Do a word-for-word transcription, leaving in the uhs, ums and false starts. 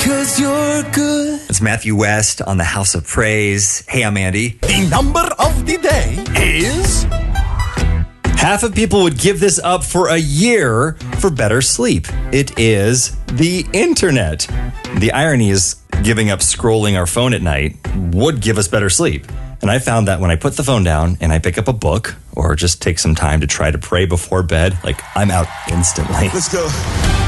'cause you're good. It's Matthew West on the House of Praise. Hey, I'm Andy. The number of the day is... Half of people would give this up for a year for better sleep. It is the internet. The irony is giving up scrolling our phone at night would give us better sleep. And I found that when I put the phone down and I pick up a book or just take some time to try to pray before bed, like I'm out instantly. Let's go.